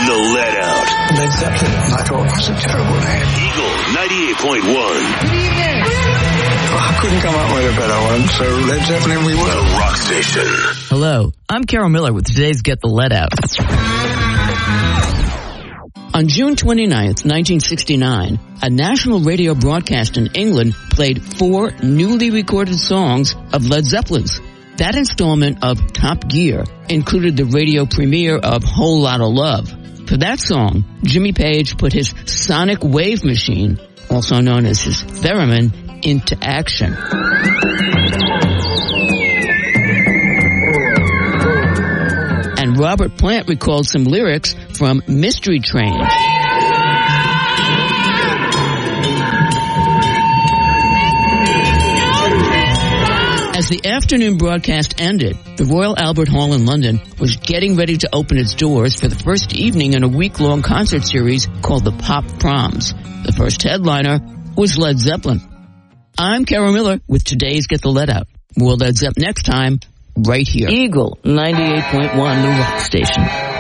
The Let Out. Led Zeppelin, I thought, was a terrible name. Eagle 98.1. Good evening. I couldn't come up with a better one, so Led Zeppelin we were. The Rock Station. Hello, I'm Carol Miller with today's Get the Let Out. On June 29th, 1969, a national radio broadcast in England played 4 newly recorded songs of Led Zeppelin's. That installment of Top Gear included the radio premiere of Whole Lotta Love. For that song, Jimmy Page put his sonic wave machine, also known as his theremin, into action. And Robert Plant recalled some lyrics from Mystery Train. As the afternoon broadcast ended, the Royal Albert Hall in London was getting ready to open its doors for the first evening in a week-long concert series called the Pop Proms. The first headliner was Led Zeppelin. I'm Carol Miller with today's Get the Let Out. More Led Zeppelin next time, right here. Eagle 98.1, the Rock Station.